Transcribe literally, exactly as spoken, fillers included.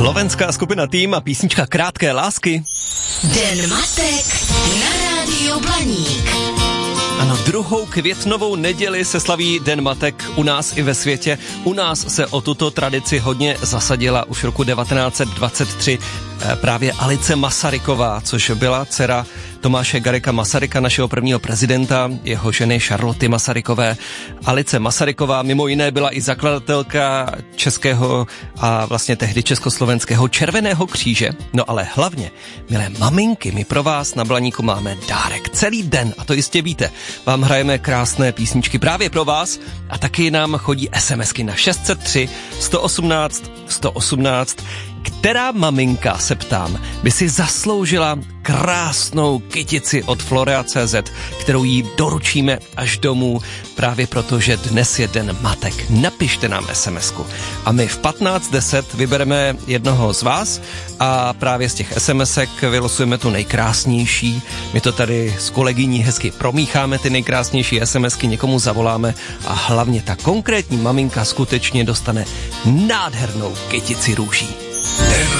Slovenská skupina Tým a písnička Krátké lásky. Den matek na rádiu Blaník. Ano, druhou květnovou neděli se slaví Den matek u nás i ve světě. U nás se o tuto tradici hodně zasadila už roku devatenáct set dvacet tři právě Alice Masaryková, což byla dcera Tomáše Garrigua Masaryka, našeho prvního prezidenta, jeho ženy Charloty Masarykové. Alice Masaryková mimo jiné byla i zakladatelka českého a vlastně tehdy československého Červeného kříže. No ale hlavně, milé maminky, my pro vás na Blaníku máme dárek. Celý den, a to jistě víte, vám hrajeme krásné písničky právě pro vás a taky nám chodí SMSky na šest set tři sto osmnáct sto osmnáct. Která maminka, se ptám, by si zasloužila krásnou kytici od Florea tečka cé zet, kterou jí doručíme až domů, právě proto, že dnes je Den matek. Napište nám SMSku a my v patnáct deset vybereme jednoho z vás a právě z těch SMSek vylosujeme tu nejkrásnější. My to tady s kolegyní hezky promícháme, ty nejkrásnější SMSky, někomu zavoláme a hlavně ta konkrétní maminka skutečně dostane nádhernou kytici růží. Den